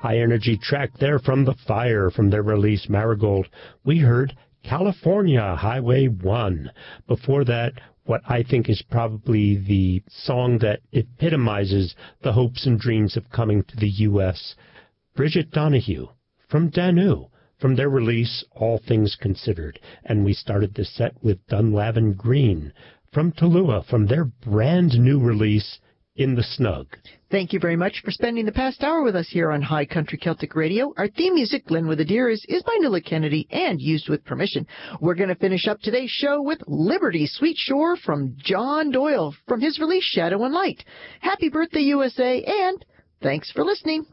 high energy track there from The Fire from their release Marigold. We heard California, Highway 1. Before that, what I think is probably the song that epitomizes the hopes and dreams of coming to the U.S., Bridget Donahue from Danu, from their release All Things Considered. And we started the set with Dunlavin Green from Tallulah, from their brand new release In the Snug. Thank you very much for spending the past hour with us here on High Country Celtic Radio. Our theme music, Glen with a Deer, is by Nuala Kennedy and used with permission. We're going to finish up today's show with Liberty Sweet Shore from John Doyle from his release Shadow and Light. Happy birthday, USA, and thanks for listening.